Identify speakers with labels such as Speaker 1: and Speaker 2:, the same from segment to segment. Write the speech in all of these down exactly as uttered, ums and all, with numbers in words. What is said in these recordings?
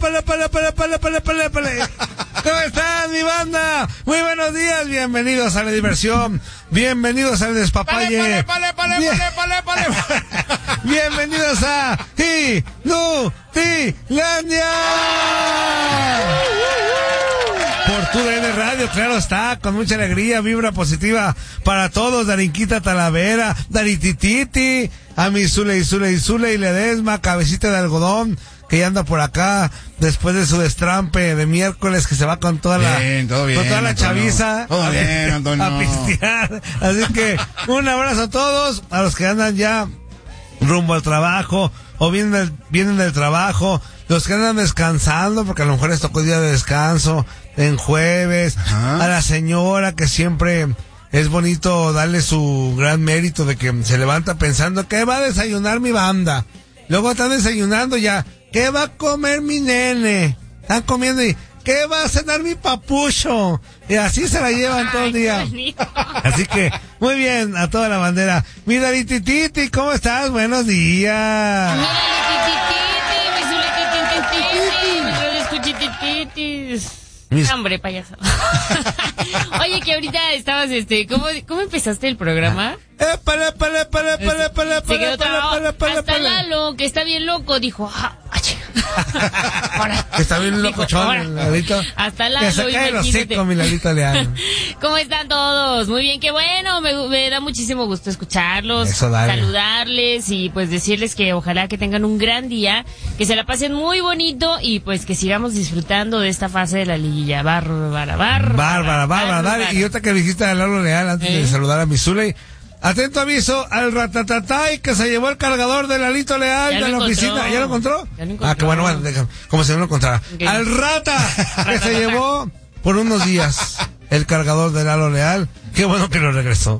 Speaker 1: pele, pele, pele, pele, pele, pele, pele. ¿Cómo están, mi banda? Muy buenos días, bienvenidos a la diversión, bienvenidos al despapalle.
Speaker 2: Pale, pale, pale,
Speaker 1: Bien...
Speaker 2: pale, pale, pale.
Speaker 1: Bienvenidos a Inutilandia. Por tu D N Radio, claro está, con mucha alegría, vibra positiva para todos, Darinquita Talavera, Daritititi, a mi Zule y Zule y Zule y Ledesma, cabecita de algodón, que ya anda por acá, después de su destrampe de miércoles, que se va con toda la,
Speaker 2: bien, todo bien,
Speaker 1: con toda la
Speaker 2: Antonio.
Speaker 1: chaviza,
Speaker 2: Todo
Speaker 1: a,
Speaker 2: bien, Antonio.
Speaker 1: a pistear. Así que, un abrazo a todos, a los que andan ya rumbo al trabajo, o vienen del, vienen del trabajo, los que andan descansando, porque a lo mejor les tocó día de descanso, en jueves, ajá, a la señora que siempre es bonito darle su gran mérito de que se levanta pensando que va a desayunar mi banda, luego están desayunando ya, ¿qué va a comer mi nene? Están comiendo y ¿qué va a cenar mi papucho? Y así se la llevan todo el día. Así que, muy bien, a toda la bandera. Mi Daritititi, ¿cómo estás? Buenos días.
Speaker 3: Mi Daritititi, mis hombre, payaso. Oye, que ahorita estabas, este, ¿cómo, cómo empezaste el programa?
Speaker 1: Épale, épale, épale, épale, épale,
Speaker 3: Se quedó
Speaker 1: épale,
Speaker 3: trabado.
Speaker 1: épale, épale,
Speaker 3: Hasta
Speaker 1: épale.
Speaker 3: Lalo, que está bien loco, dijo, ah, ah, chica. Ahora.
Speaker 1: Que está bien
Speaker 3: Dijo,
Speaker 1: locochón,
Speaker 3: ahora.
Speaker 1: el Lalito.
Speaker 3: Hasta Lalo,
Speaker 1: que se cae los
Speaker 3: imagínate.
Speaker 1: hocico, mi Lalito Leal.
Speaker 3: ¿Cómo están todos? Muy bien, qué bueno, me, me da muchísimo gusto escucharlos,
Speaker 1: Eso, dale.
Speaker 3: saludarles y pues decirles que ojalá que tengan un gran día, que se la pasen muy bonito y pues que sigamos disfrutando de esta fase de la liguilla. Bárbara, bárbara.
Speaker 1: Bárbara, bárbara, dale. Y otra que dijiste de Lalo Leal antes
Speaker 3: ¿Eh?
Speaker 1: de saludar a mi Zule. Atento aviso al ratatatay que se llevó el cargador de Lalito Leal
Speaker 3: Ya
Speaker 1: de
Speaker 3: lo
Speaker 1: la
Speaker 3: encontró.
Speaker 1: oficina. ¿Ya lo encontró?
Speaker 3: Ya lo encontró.
Speaker 1: Ah, que bueno, bueno, déjame, como si no lo encontrara.
Speaker 3: Okay.
Speaker 1: Al rata que se llevó por unos días el cargador de Lalo Leal. Qué bueno que lo regresó.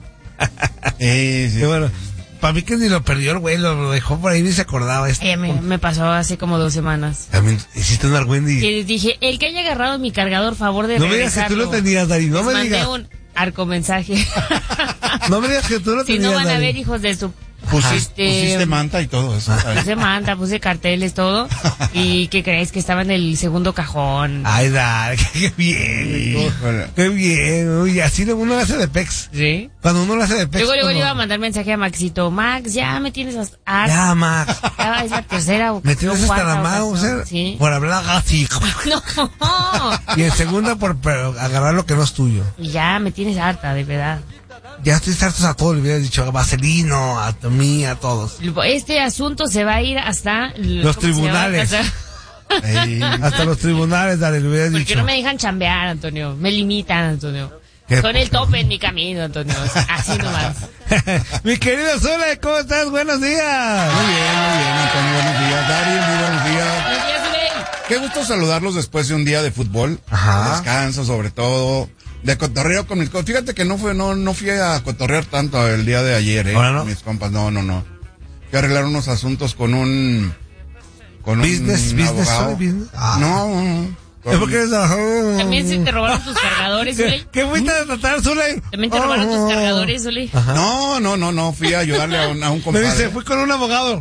Speaker 2: Sí, sí.
Speaker 1: Qué bueno. Para mí que ni lo perdió el güey, lo, lo dejó por ahí ni se acordaba. Este.
Speaker 3: Eh, me, me pasó hace como dos semanas.
Speaker 1: También hiciste un argüendi.
Speaker 3: Que les dije, el que haya agarrado mi cargador, favor de
Speaker 1: No me digas que tú
Speaker 3: regresarlo.
Speaker 1: lo tenías, Dari, no
Speaker 3: Les
Speaker 1: me
Speaker 3: mandé
Speaker 1: digas.
Speaker 3: un arco mensaje.
Speaker 1: No me digas que tú lo
Speaker 3: Si
Speaker 1: tenías,
Speaker 3: no van a
Speaker 1: Dari.
Speaker 3: ver, hijos de su...
Speaker 2: Pusiste,
Speaker 3: Este,
Speaker 2: pusiste manta y todo eso, ¿sabes?
Speaker 3: Puse manta, puse carteles, todo. ¿Y qué crees? Que estaba en el segundo cajón.
Speaker 1: Ay, Dari, qué bien.
Speaker 2: Híjole.
Speaker 1: Qué bien. Uy, así uno lo hace de pex.
Speaker 3: ¿Sí?
Speaker 1: Cuando uno lo hace de pex.
Speaker 3: Luego, luego le
Speaker 1: como-
Speaker 3: iba a mandar mensaje a Maxito. Max, ya me tienes hasta... ah,
Speaker 1: Ya, Max.
Speaker 3: ya es la tercera ocasión.
Speaker 1: Me tienes hasta
Speaker 3: cuarta
Speaker 1: la mano, o sea,
Speaker 3: ocasión. Sí.
Speaker 1: por hablar así.
Speaker 3: No.
Speaker 1: Y en segunda por pero, agarrar lo que no es tuyo.
Speaker 3: Y ya me tienes harta, de verdad.
Speaker 1: Ya estoy hartos a todos, le hubieras dicho a Vaselino, a mí, a todos.
Speaker 3: Este asunto se va a ir hasta...
Speaker 1: Los
Speaker 3: ¿cómo se llama?
Speaker 1: tribunales.
Speaker 3: Hasta-
Speaker 2: Ey.
Speaker 1: Hasta los tribunales, dale, le hubieras
Speaker 3: Porque
Speaker 1: dicho.
Speaker 3: no me dejan chambear, Antonio. Me limitan, Antonio.
Speaker 1: Qué
Speaker 3: Son el
Speaker 1: poca.
Speaker 3: tope en mi camino, Antonio. Así nomás.
Speaker 1: Mi querido Zule, ¿cómo estás? Buenos días.
Speaker 2: Muy bien, muy bien, Antonio, buenos días. Dari, muy buenos días.
Speaker 3: Buenos días, Zule.
Speaker 2: Qué gusto saludarlos después de un día de fútbol.
Speaker 1: Ajá.
Speaker 2: De descanso, sobre todo. De cotorreo con mis compas. Fíjate que no fue, no, no fui a cotorrear tanto el día de ayer, eh.
Speaker 1: ¿Ahora no?
Speaker 2: Con mis compas, no, no, no. Fui a arreglar unos asuntos con un, con
Speaker 1: Business,
Speaker 2: un
Speaker 1: business,
Speaker 2: abogado.
Speaker 1: Zule, business. Ah.
Speaker 2: No, no, no. Con-
Speaker 1: Es porque eres de-
Speaker 3: También se te robaron tus cargadores,
Speaker 1: ¿Qué,
Speaker 3: Zule.
Speaker 1: ¿Qué fuiste a tratar, Zule?
Speaker 3: También te robaron tus cargadores, Zule.
Speaker 1: Ajá.
Speaker 2: No, no, no, no. Fui a ayudarle a un, a un
Speaker 1: Me
Speaker 2: compadre.
Speaker 1: dice, fui con un abogado.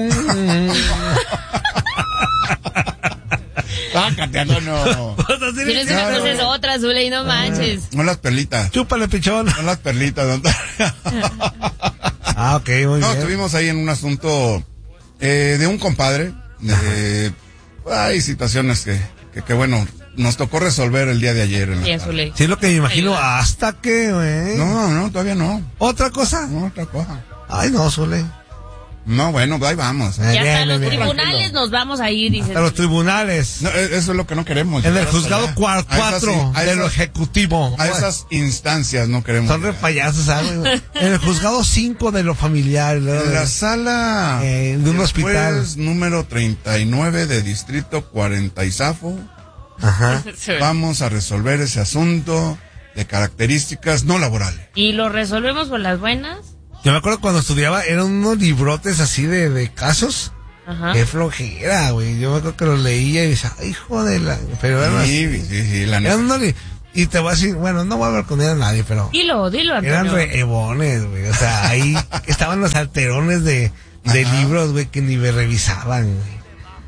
Speaker 2: Sácate, Antonio.
Speaker 1: Pues así le
Speaker 3: Tienes
Speaker 1: dije,
Speaker 3: una
Speaker 2: Claro.
Speaker 3: cosa es otra, Zule, y no manches.
Speaker 2: No las perlitas.
Speaker 1: Chúpale, pichón.
Speaker 2: No las perlitas, don
Speaker 1: Ah, ok, muy
Speaker 2: No,
Speaker 1: bien.
Speaker 2: estuvimos ahí en un asunto eh, de un compadre. De, hay situaciones que, que, que, bueno, nos tocó resolver el día de ayer. En la
Speaker 3: Bien,
Speaker 2: tarde.
Speaker 3: Zule.
Speaker 1: Sí, es lo que me imagino.
Speaker 3: Ayuda.
Speaker 1: ¿Hasta qué, güey?
Speaker 2: No, no, todavía no.
Speaker 1: ¿Otra cosa?
Speaker 2: No, otra cosa.
Speaker 1: Ay, no, Zule.
Speaker 2: No, bueno, ahí vamos.
Speaker 1: Eh,
Speaker 3: Ya
Speaker 1: bien,
Speaker 3: hasta los
Speaker 1: bien, bien.
Speaker 3: tribunales nos vamos a ir, dice.
Speaker 1: Hasta los tribunales.
Speaker 2: No, eh, eso es lo que no queremos.
Speaker 1: En el
Speaker 2: llegar hasta
Speaker 1: juzgado
Speaker 2: allá.
Speaker 1: cua-
Speaker 2: A esas-
Speaker 1: cuatro
Speaker 2: a
Speaker 1: de
Speaker 2: esas-
Speaker 1: lo ejecutivo.
Speaker 2: A esas instancias no queremos.
Speaker 1: Son de
Speaker 2: llegar.
Speaker 1: payasos, ¿sabes? En el juzgado cinco de lo familiar. ¿no?
Speaker 2: En la sala
Speaker 1: Eh, de un
Speaker 2: después,
Speaker 1: hospital.
Speaker 2: número treinta y nueve de distrito cuarenta y Zafo.
Speaker 1: Ajá.
Speaker 2: Vamos a resolver ese asunto de características no laborales.
Speaker 3: ¿Y lo resolvemos por las buenas?
Speaker 1: Yo me acuerdo cuando estudiaba, eran unos librotes así de, de casos.
Speaker 3: Ajá.
Speaker 1: Qué flojera, güey. Yo me acuerdo que los leía y decía, ay, hijo de la... Pero eran así.
Speaker 2: Sí, sí, sí, la neta.
Speaker 1: Eran unos li- y te voy a decir, bueno, no voy a hablar con él a nadie, pero...
Speaker 3: Dilo, dilo, Antonio.
Speaker 1: Eran reebones, güey. O sea, ahí estaban los alterones de, de
Speaker 2: Ajá.
Speaker 1: libros, güey, que ni me revisaban, güey.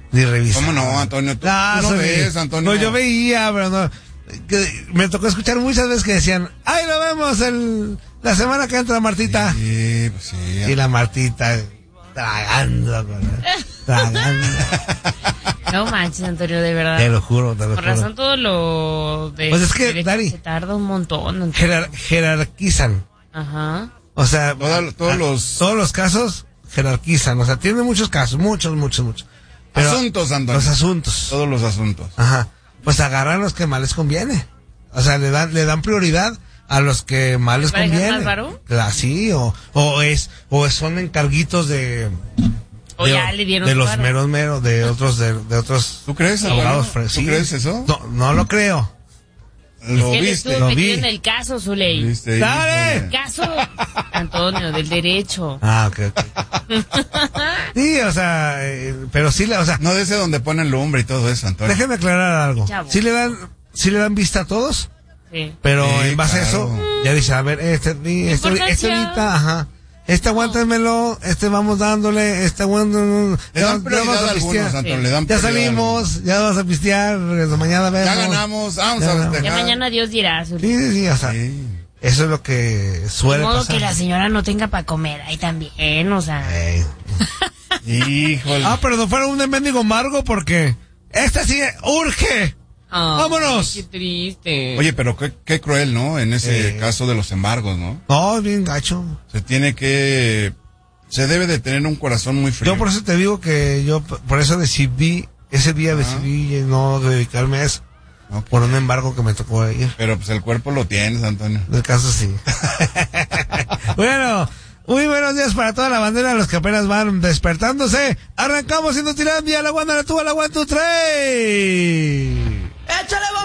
Speaker 1: Ni revisaba.
Speaker 2: ¿Cómo no, Antonio? ¿Tú,
Speaker 1: Ah,
Speaker 2: tú no
Speaker 1: soy-
Speaker 2: ves, Antonio?
Speaker 1: No, yo veía, pero no. Que me tocó escuchar muchas veces que decían, ¡ay, lo vemos el, la semana que entra Martita!
Speaker 2: Sí, pues sí.
Speaker 1: Y la Martita tragando, con- tragando.
Speaker 3: No manches, Antonio, de verdad.
Speaker 1: Te lo juro, te lo
Speaker 3: Por
Speaker 1: juro.
Speaker 3: razón todo lo de
Speaker 1: Pues es que,
Speaker 3: derecho
Speaker 1: Dari,
Speaker 3: se tarda un montón. Antonio.
Speaker 1: Jerar- jerarquizan.
Speaker 3: Ajá.
Speaker 1: O sea,
Speaker 2: Toda- todos
Speaker 1: a-
Speaker 2: los-
Speaker 1: todos los casos jerarquizan. O sea, tiene muchos casos, muchos, muchos, muchos. Pero
Speaker 2: Asuntos, Antonio.
Speaker 1: Los asuntos.
Speaker 2: Todos los asuntos.
Speaker 1: Ajá. Pues agarran los que más les conviene. O sea, le dan, le dan prioridad a los que más les
Speaker 3: ¿Para dejar
Speaker 1: conviene.
Speaker 3: más varo?
Speaker 1: Claro, sí, o, o es, o son encarguitos de,
Speaker 3: O
Speaker 1: de,
Speaker 3: ya le dieron
Speaker 1: de
Speaker 3: su
Speaker 1: los
Speaker 3: varo.
Speaker 1: meros meros, de otros, de, de otros
Speaker 2: ¿Tú crees, Antonio?
Speaker 1: abogados. fre-
Speaker 2: ¿Tú
Speaker 1: sí.
Speaker 2: crees eso?
Speaker 1: No, no lo creo.
Speaker 2: Lo
Speaker 3: Él
Speaker 2: viste.
Speaker 3: estuvo
Speaker 1: lo
Speaker 3: metido
Speaker 1: vi.
Speaker 3: en el caso, Zuley.
Speaker 2: ¿Viste?
Speaker 1: ¡Dale!
Speaker 2: Híjole.
Speaker 3: Caso, Antonio, del derecho.
Speaker 1: Ah, ok, ok. Sí, o sea, eh, pero sí, le- o sea,
Speaker 2: No de ese donde ponen lumbre y todo eso, Antonio.
Speaker 1: déjeme aclarar algo.
Speaker 3: Chavo.
Speaker 1: Sí le dan, sí le dan vista a todos,
Speaker 3: Sí.
Speaker 1: pero
Speaker 2: Sí,
Speaker 1: en base a
Speaker 2: claro.
Speaker 1: eso, ya dice, a ver, este, este, este
Speaker 3: Importancia.
Speaker 1: ahorita, ajá. Este aguántenmelo, este vamos dándole, este aguántenlo.
Speaker 2: Le dan prioridad a algunos, Antonio, le dan
Speaker 1: Ya
Speaker 2: prioridad a
Speaker 1: salimos, ya vamos a pistear, mañana vemos.
Speaker 2: Ya ganamos, vamos
Speaker 1: Ya
Speaker 2: a
Speaker 1: ganamos.
Speaker 3: Ya
Speaker 2: festejar.
Speaker 3: mañana Dios dirá, Zuley.
Speaker 1: Sí, sí, sí, o sea,
Speaker 2: Sí.
Speaker 1: eso es lo que
Speaker 3: De
Speaker 1: suele
Speaker 3: modo
Speaker 1: pasar.
Speaker 3: que la señora no tenga para comer ahí también, o sea.
Speaker 1: Ey.
Speaker 2: Híjole.
Speaker 1: Ah, pero no fuera un mendigo amargo porque este sí urge.
Speaker 3: Ay,
Speaker 1: ¡Vámonos!
Speaker 3: Qué triste.
Speaker 2: Oye, pero qué, qué cruel, ¿no? En ese
Speaker 1: Eh.
Speaker 2: caso de los embargos, ¿no?
Speaker 1: No, bien gacho.
Speaker 2: Se tiene que... Se debe de tener un corazón muy frío.
Speaker 1: Yo por eso te digo que yo p- por eso decidí, ese día decidí no dedicarme a eso.
Speaker 2: Ok.
Speaker 1: Por un embargo que me tocó ir.
Speaker 2: Pero pues el cuerpo lo tienes, Antonio.
Speaker 1: En el caso sí. Bueno, muy buenos días para toda la bandera, los que apenas van despertándose. Arrancamos siendo Tirandia, la guanda, la tuba, la one, two, three.
Speaker 4: ¡Échale,